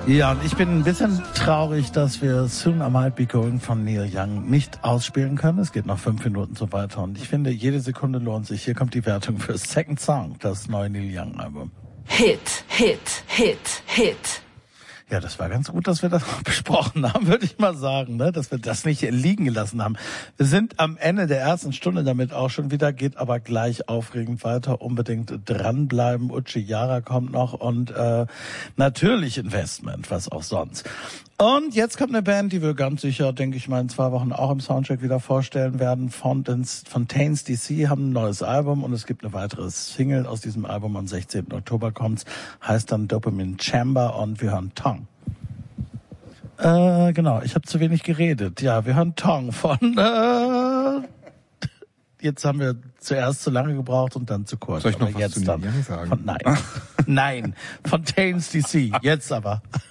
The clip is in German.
Ja, und ich bin ein bisschen traurig, dass wir Soon I Might Be Going von Neil Young nicht ausspielen können. Es geht noch 5 Minuten so weiter und ich finde, jede Sekunde lohnt sich. Hier kommt die Wertung für Second Song, das neue Neil Young Album. Hit, Hit, Hit, Hit. Ja, das war ganz gut, dass wir das besprochen haben, würde ich mal sagen, ne? Dass wir das nicht liegen gelassen haben. Wir sind am Ende der ersten Stunde damit auch schon wieder, geht aber gleich aufregend weiter. Unbedingt dranbleiben. Uchi Yara kommt noch und natürlich Investment, was auch sonst. Und jetzt kommt eine Band, die wir ganz sicher, denke ich mal, in 2 Wochen auch im Soundcheck wieder vorstellen werden. Fontaines DC haben ein neues Album und es gibt eine weitere Single aus diesem Album. Am 16. Oktober kommt's, heißt dann Dopamine Chamber und wir hören Tong. Genau, ich habe zu wenig geredet. Ja, wir hören Tong von... Jetzt haben wir zuerst zu lange gebraucht und dann zu kurz. Soll ich noch aber was jetzt zu dann Neil Young sagen? Nein, Fontaines DC, jetzt aber.